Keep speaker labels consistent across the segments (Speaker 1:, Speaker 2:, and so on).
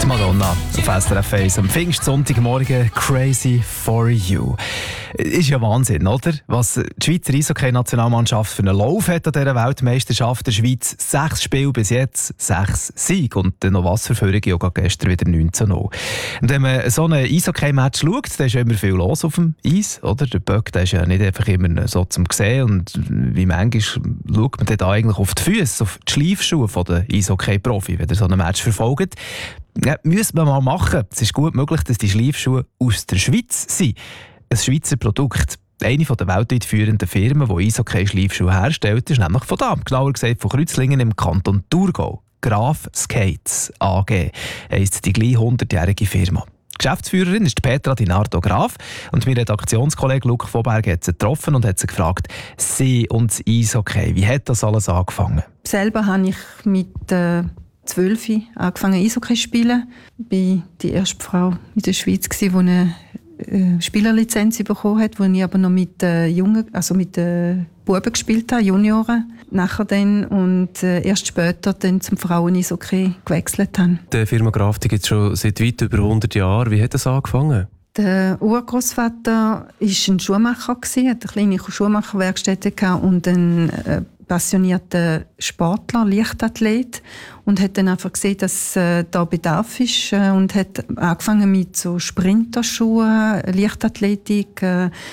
Speaker 1: Madonna auf SRF 1 am Pfingstsonntagmorgen «Crazy for You». Ist ja Wahnsinn, oder? Was die Schweizer Eishockey-Nationalmannschaft für einen Lauf hat an dieser Weltmeisterschaft der Schweiz. 6 Spiele bis jetzt, 6 Siege. Und noch was für Führung, ja gestern wieder 19-0. Und wenn man so ein Eishockey-Match schaut, dann ist ja immer viel los auf dem Eis, oder? Der Böck, der ist ja nicht einfach immer so zum Sehen. Und wie manchmal schaut man dann eigentlich auf die Füße, auf die Schleifschuhe der Eishockey-Profi, wenn ihr so ein Match verfolgt. Ja, müsste man mal machen. Es ist gut möglich, dass die Schleifschuhe aus der Schweiz sind. Ein Schweizer Produkt. Eine der weltweit führenden Firmen, die Eishockey-Schleifschuhe herstellt, ist nämlich von da, genauer gesagt von Kreuzlingen im Kanton Thurgau. Graf Skates AG heisst die gleich 100-jährige Firma. Die Geschäftsführerin ist Petra Di Nardo Graf und mein Redaktionskollege Luc Voberg hat sie getroffen und hat sie gefragt, sie und das Eishockey, wie hat das alles angefangen?
Speaker 2: Selber habe ich mit 12 angefangen Eishockey zu spielen. Ich war die erste Frau in der Schweiz, die eine Spielerlizenz bekommen hat, wo ich aber noch mit mit Buben gespielt habe, Junioren. Nachher dann und erst später dann zum Frauen-Eishockey gewechselt habe.
Speaker 3: Die Firma Graf gibt es schon seit weit über 100 Jahren. Wie hat das angefangen?
Speaker 2: Der Urgroßvater war ein Schuhmacher, hatte eine kleine Schuhmacherwerkstätte und ein passionierter Sportler, Leichtathlet, und hat dann einfach gesehen, dass da Bedarf ist und hat angefangen mit so Sprinterschuhen, Leichtathletik.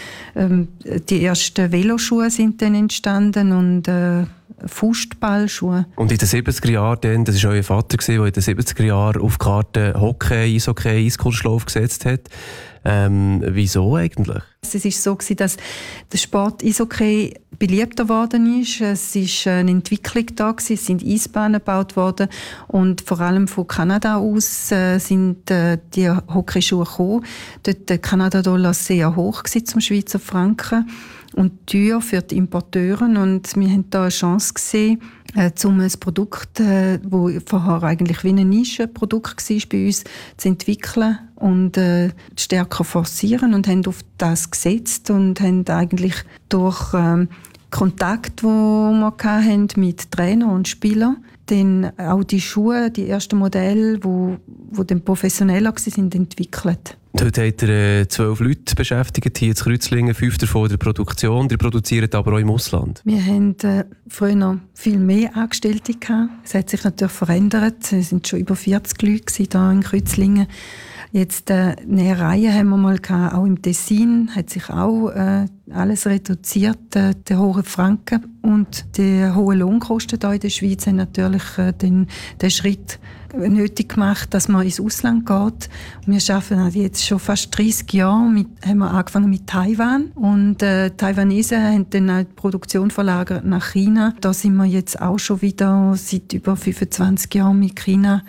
Speaker 2: Die ersten Veloschuhe sind dann entstanden und Fußballschuhe. Und in den 70er Jahren, das war euer Vater, der in den 70er Jahren auf die Karte Hockey, Eishockey, Eiskunstlauf gesetzt hat. Wieso eigentlich? Es war so, dass der Sport Eishockey beliebter geworden ist. Es war eine Entwicklung da, es sind Eisbahnen gebaut worden und vor allem von Kanada aus sind die Hockeyschuhe gekommen. Dort der Kanada-Dollar sehr hoch zum Schweizer Franken und teuer für die Importeure. Und wir haben da eine Chance gesehen, um ein Produkt, das vorher eigentlich wie ein Nischenprodukt war bei uns, zu entwickeln und stärker forcieren, und haben auf das gesetzt und haben eigentlich durch Kontakt, den wir hatten mit Trainern und Spielern, dann auch die Schuhe, die ersten Modelle, die dann professioneller waren, entwickelt. Heute habt ihr 12 Leute beschäftigt, hier in Kreuzlingen, 5 davon in der Produktion. Die produzieren aber auch im Ausland. Wir haben früher noch viel mehr Angestellte gehabt. Es hat sich natürlich verändert. Es waren schon über 40 Leute hier in Kreuzlingen. Jetzt Nähereien haben wir mal gehabt, auch im Tessin hat sich auch alles reduziert. Der hohe Franken und die hohen Lohnkosten hier in der Schweiz haben natürlich den Schritt nötig gemacht, dass man ins Ausland geht. Wir arbeiten jetzt schon fast 30 Jahre haben wir angefangen mit Taiwan, und Taiwanesen haben dann auch die Produktion verlagert nach China. Da sind wir jetzt auch schon wieder seit über 25 Jahren mit China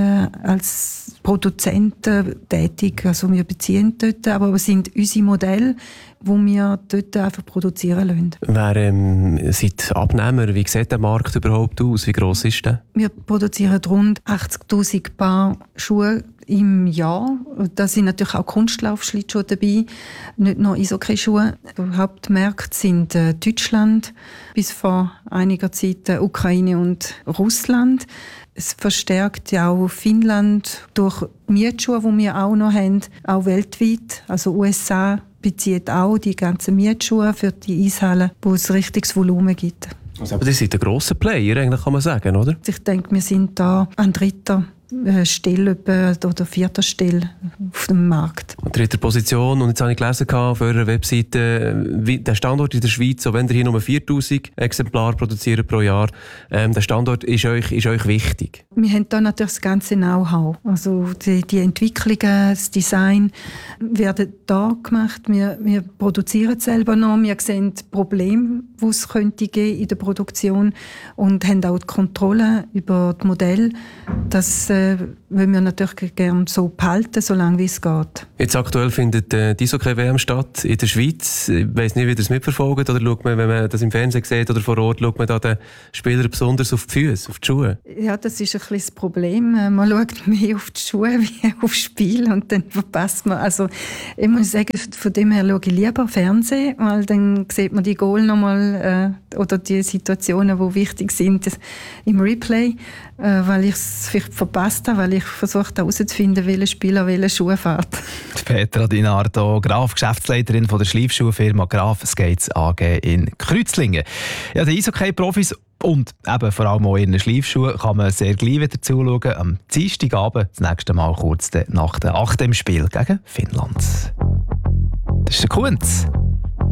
Speaker 2: als Produzenten tätig. Also wir beziehen dort, aber es sind unsere Modelle, die wir dort einfach produzieren lassen. Wer seid Abnehmer? Wie sieht der Markt überhaupt aus? Wie gross ist der? Wir produzieren rund 80'000 Paar Schuhe im Jahr. Da sind natürlich auch Kunstlaufschlittschuhe dabei, nicht nur Eishockey-Schuhe. Die Hauptmärkte sind Deutschland, bis vor einiger Zeit Ukraine und Russland. Es verstärkt ja auch Finnland durch Mietschuhe, die wir auch noch haben, auch weltweit. Also USA bezieht auch die ganzen Mietschuhe für die Eishallen, wo es richtiges Volumen gibt. Also, aber die sind ein grosser Player, eigentlich kann man sagen, oder? Ich denke, wir sind da an dritter Stelle oder vierter Stelle auf dem Markt. An dritter Position. Und jetzt habe ich gelesen auf eurer Webseite, der Standort in der Schweiz, auch wenn ihr hier nur 4'000 Exemplare produziert pro Jahr, der Standort ist euch wichtig. Wir haben da natürlich das ganze Know-how. Also die Entwicklungen, das Design werden da gemacht. Wir produzieren selber noch. Wir sehen Probleme, die es könnte geben in der Produktion, und haben auch die Kontrolle über das Modell. Das wollen wir natürlich gerne so behalten, solange wie es geht.
Speaker 3: Jetzt aktuell findet die Eishockey-WM statt in der Schweiz. Ich weiss nicht, wie ihr es mitverfolgt, oder schaut man, wenn man das im Fernsehen sieht oder vor Ort, schaut man da den Spielern besonders auf die Füße, auf die Schuhe?
Speaker 2: Ja, das ist ein bisschen das Problem. Man schaut mehr auf die Schuhe wie auf das Spiel und dann verpasst man. Also ich muss sagen, von dem her schaue ich lieber Fernsehen, weil dann sieht man die Goal nochmal oder die Situationen, die wichtig sind im Replay, weil ich es vielleicht verpasst habe, weil ich versucht habe herauszufinden, welcher Spieler welche Schuhe fährt.
Speaker 1: Petra Di Nardo, Graf, Geschäftsleiterin von der Schleifschuhfirma Graf Skates AG in Kreuzlingen. Ja, die Eishockey-Profis und eben vor allem auch in den Schleifschuhen kann man sehr gleich wieder zuschauen. Am Dienstagabend, das nächste Mal kurz nach dem 8. Spiel gegen Finnland. Das ist der Kunz.